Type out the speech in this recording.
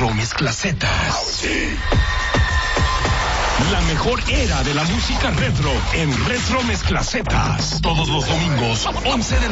Retro Mezclacetas. La mejor era de la música retro en Retro Mezclacetas. Todos los domingos, 11 de la